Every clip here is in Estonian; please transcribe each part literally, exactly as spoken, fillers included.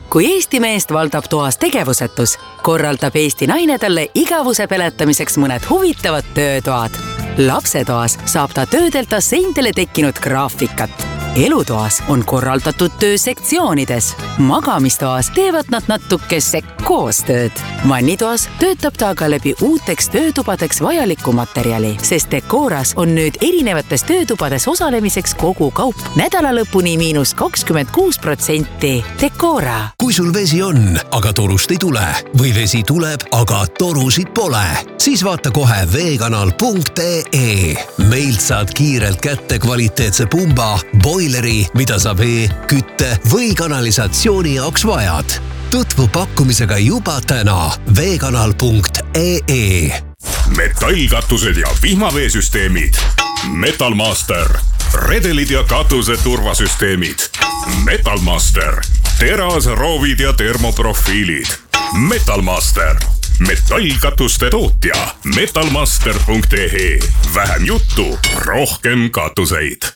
Kui Eesti meest valdab toas tegevusetus, korraldab Eesti naine talle igavuse peletamiseks mõned huvitavad töötoad. Lapsetoas saab ta töödelda seintele tekkinud graafikat. Elutoas on korraldatud töö sektsioonides. Magamistoas teevad nad natukese koostööd. Vannitoas töötab ta aga läbi uuteks töötubadeks vajalikku materjali, sest Decoras on nüüd erinevates töötubades osalemiseks kogu kaup nädala lõpuni miinus kakskümmend kuus protsenti. Decora. Kui sul vesi on, aga torust ei tule või vesi tuleb, aga torusid pole, siis vaata kohe veekanal punkt ee. Meilt saad kiirelt kätte kvaliteetse pumba, boileri, mida sa vee, kütte või kanalisatsiooni jaoks vajad. Tutvu pakkumisega juba täna veekanal punkt ee. Metallkatused ja vihmaveesüsteemid. Metalmaster. Redelid ja katuse turvasüsteemid. Metalmaster. Teras, roovid ja termoprofiilid. Metalmaster. Metallkatuste tootja. metalmaster punkt ee. Vähem juttu, rohkem katuseid.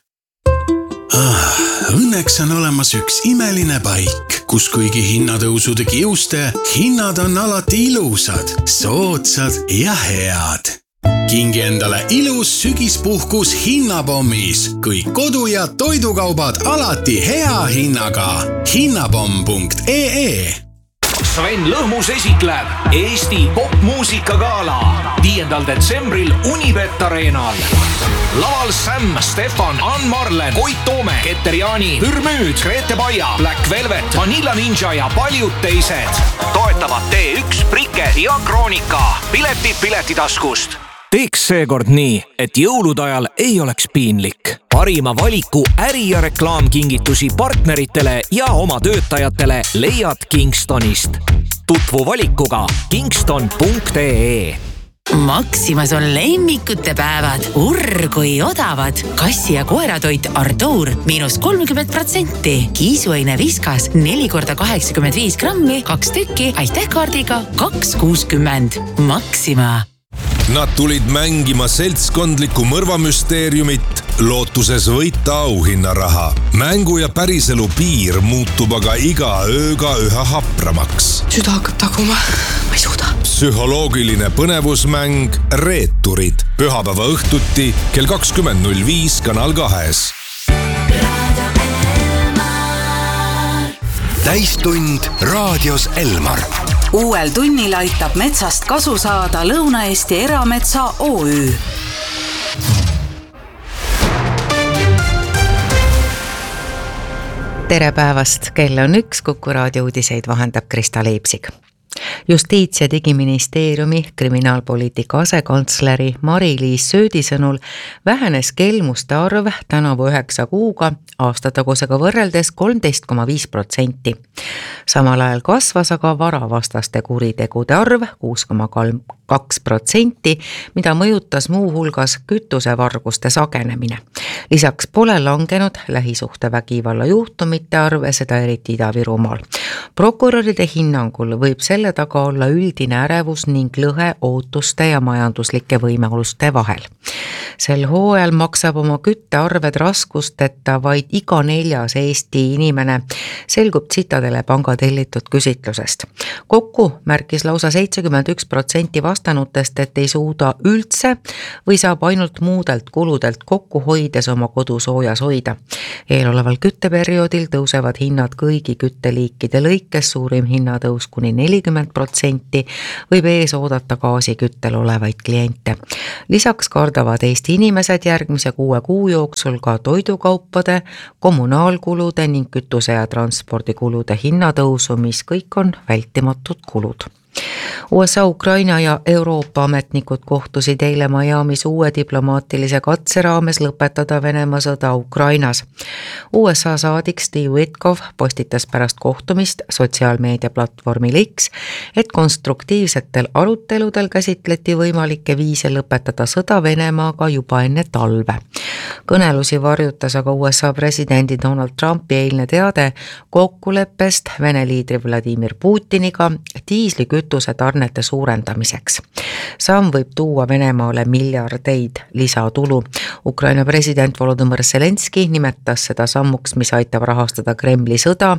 Ah, õnneks on olemas üks imeline paik, kus kuigi hinnatõusude kiuste, hinnad on alati ilusad, soodsad ja head. Kingi endale ilus sügispuhkus hinnapommis, kui kodu- ja toidukaubad alati hea hinnaga. hinnapomm punkt ee. Sven Lõhmus esitleb Eesti popmuusikagala viiendal detsembril Unibet Arenal. Laval Sam, Stefan, Ann Marlen, Koit Toome, Keter Jaani, Hürmüüd, Grete Baia, Black Velvet, Vanilla Ninja ja paljud teised. Toetavad T üks, Prike ja Kroonika. Piletid Piletitaskust. Teeks seekord nii, et jõulude ajal ei oleks piinlik. Parima valiku äri- ja reklaamkingitusi partneritele ja oma töötajatele leiad Kingstonist. Tutvu valikuga kingston punkt ee. Maximas on lemmikute päevad, urr kui odavad. Kassi- ja koeratoit Artur miinus kolmkümmend protsenti. Kiisuaine Viskas neli korda kaheksakümmend viis grammi, kaks tükki, aitäh kaardiga kaks kuuskümmend. Maxima. Nad tulid mängima seltskondlikku mõrvamüsteeriumit, lootuses võita auhinnaraha. Mängu ja päriselu piir muutub aga iga ööga üha hapramaks. Süda hakkab taguma, ma ei suuda. Psühholoogiline põnevusmäng Reeturid. Pühapäeva õhtuti kell kakskümmend null viis Kanal kahes. Täistund raadios Elmar. Uuel tunnil aitab metsast kasu saada Lõuna-Eesti Erametsa O Ü. Tere päevast, kell on üks, Kuku raadio uudiseid vahendab Krista Leipsig. Justiits- ja digiministeeriumi kriminaalpoliitika asekantsleri Mari-Liis Söödi sõnul vähenes kelmuste arv tänavu üheksa kuuga aastatagusega võrreldes kolmteist koma viis protsenti. Samal ajal kasvas aga varavastaste kuritegude arv kuus koma kaks protsenti, mida mõjutas muu hulgas kütusevarguste sagenemine. Lisaks pole langenud lähisuhtevägivalla juhtumite arv, seda eriti Ida-Virumaal. Prokuröride hinnangul võib selle taga olla üldine ärevus ning lõhe ootuste ja majanduslike võimaluste vahel. Sel hooajal maksab oma küttearved raskusteta vaid iga neljas Eesti inimene, selgub Citadele panga tellitud küsitlusest. Kokku märkis lausa seitsekümmend üks protsenti vastanutest, et ei suuda üldse või saab ainult muudelt kuludelt kokku hoides oma kodu soojas hoida. Eeloleval kütteperioodil tõusevad hinnad kõigi kütteliikide lõikes, suurim hinnatõus kuni nelikümmend protsenti võib ees oodata gaasiküttel olevaid kliente. Lisaks kardavad Eesti inimesed järgmise kuue kuu jooksul ka toidukaupade, kommunaalkulude ning kütuse- ja transpordikulude hinnatõusu, mis kõik on vältimatud kulud. U S A, Ukraina ja Euroopa ametnikud kohtusid eile Miamis uue diplomaatilise katse raames lõpetada Venemaa sõda Ukrainas. U S A saadik Steve Witkoff postitas pärast kohtumist sotsiaalmeediaplatvormil X, et konstruktiivsetel aruteludel käsitleti võimalikke viise lõpetada sõda Venemaaga juba enne talve. Kõnelusi varjutas aga U S A presidendi Donald Trumpi eilne teade kokkuleppest Vene liidri Vladimir Putiniga diislikütuse tarnete suurendamiseks. Samm võib tuua Venemaale miljardeid lisatulu. Ukraina president Volodõmõr Zelenski nimetas seda sammuks, mis aitab rahastada Kremli sõda.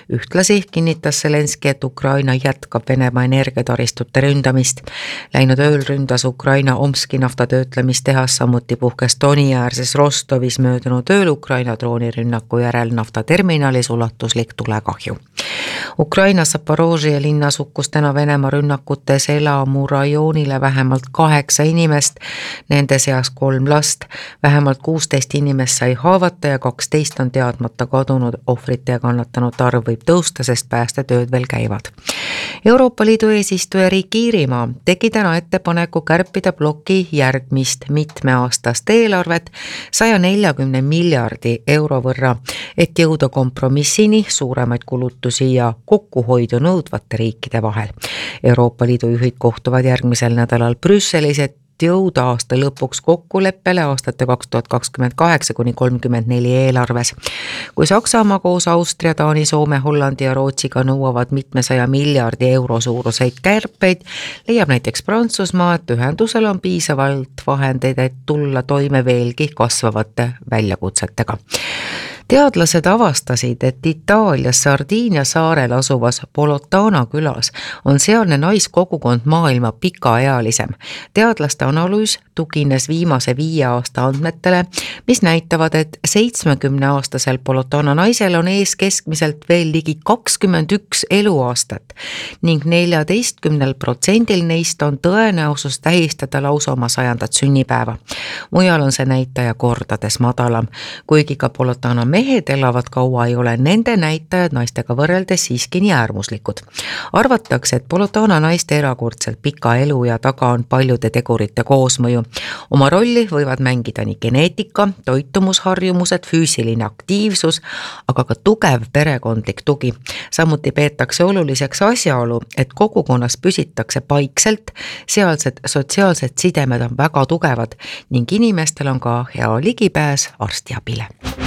Ühtlasi kinnitas Zelenski, et Ukraina jätkab Venemaa energiataristute ründamist. Läinud ööl ründas Ukraina Omski naftatöötlemistehas, samuti puhkes Doniäärses Rostovis möödunud ööl Ukraina droonirünnaku järel naftaterminalis ulatuslik tulekahju. Ukraina Zaporožje linnas hukkus täna Venemaa rünnakutes Elamu rajoonile vähemalt kaheksa inimest, nende seas kolm last. Vähemalt kuusteist inimest sai haavata ja kaksteist on teadmata kadunud. Ohvrite ja kannatanute arv võib tõusta, sest päästetööd veel käivad. Euroopa Liidu eesistuja riik Iirimaa tegi täna ettepaneku kärpida bloki järgmist mitmeaastast eelarvet saja neljakümne miljardi euro võrra, et jõuda kompromissini suuremaid kulutusi ja kokkuhoidu nõudvate riikide vahel. Euroopa Liidu juhid kohtuvad järgmisel nädalal Brüsselis, et jõuda aasta lõpuks kokkuleppele aastate kaks tuhat kakskümmend kaheksa kuni kolmkümmend neli eelarves. Kui Saksamaa koos Austria, Taani, Soome, Hollandi ja Rootsiga nõuavad mitmesaja miljardi euro suuruseid kärpeid, leiab näiteks Prantsusmaa, et ühendusel on piisavalt vahendeid, et tulla toime veelgi kasvavate väljakutsetega. Teadlased avastasid, et Itaalias Sardiinia saarel asuvas Polotana külas on sealne naiskogukond maailma pikaealisem. Teadlaste analüüs tugines viimase viie aasta andmetele, mis näitavad, et seitsmekümne aastasel Polotana naisel on ees keskmiselt veel ligi kakskümmend üks eluaastat ning neljateistkümnel protsendil neist on tõenäosus tähistada lausa oma sajandat sünnipäeva. Mujal on see näitaja kordades madalam, kuigi ka Polotana mehed elavad kaua, ei ole nende näitajad naistega võrreldes siiski nii äärmuslikud. Arvatakse, et Polotana naiste erakordselt pika elu ja taga on paljude tegurite koosmõju. Oma rolli võivad mängida nii geneetika, toitumusharjumused, füüsiline aktiivsus, aga ka tugev perekondlik tugi. Samuti peetakse oluliseks asjaolu, et kogukonnas püsitakse paikselt, sealsed sotsiaalsed sidemed on väga tugevad ning inimestel on ka hea ligipääs arstiabile.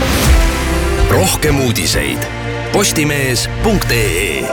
Rohkem uudiseid postimees punkt ee.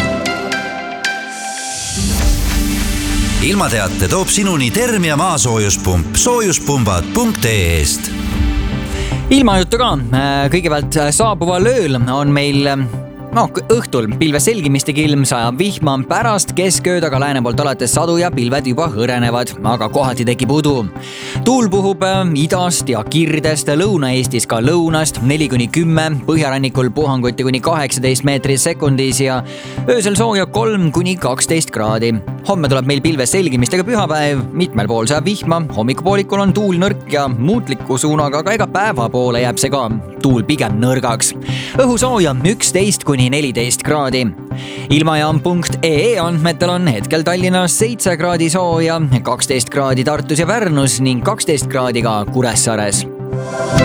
Ilmateate toob sinuni Termia maasoojuspump soojuspumbad punkt ee-st. Ilmajuttu ka. Kõigepealt saabuval ööl on meil No, õhtul pilves selgimistegi ilm sajab vihma, pärast keskööd aga lääne poolt alates sadu ja pilved juba hõrenevad, aga kohati tekib udu. Tuul puhub idast ja kirdest, Lõuna-Eestis ka lõunast neli kuni kümme, põhjarannikul puhanguti kuni kaheksateist meetrit sekundis ja öösel sooja kolm kuni kaksteist kraadi. Homme tuleb meil pilves selgimistega pühapäev, mitmel pool sajab vihma, hommikupoolikul on tuul nõrk ja muutliku suunaga, aga ega päeva poole jääb see ka tuul pigem nõrgaks. Õhusooja üksteist kuni neliteist kraadi. Ilmajaam punkt ee andmetel on hetkel Tallinnas seitse kraadi sooja, kaksteist kraadi Tartus ja Pärnus ning kaksteist kraadi ka Kuressaares.